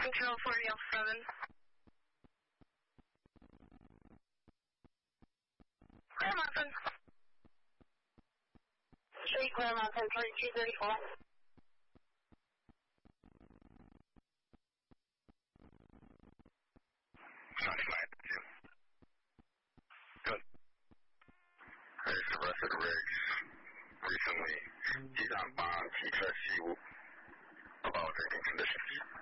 Control 40 Alpha 7. Clear Mountain. Street Clear Mountain 3234. Sounding light, Jim. Good. There's the rest of the rigs. Recently, he's on bond, he says he will about drinking conditions.